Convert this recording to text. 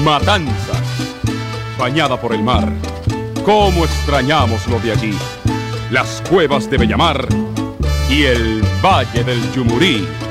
Matanza, bañada por el mar. Cómo extrañamos lo de allí. Las cuevas de Bellamar y el Valle del Yumurí.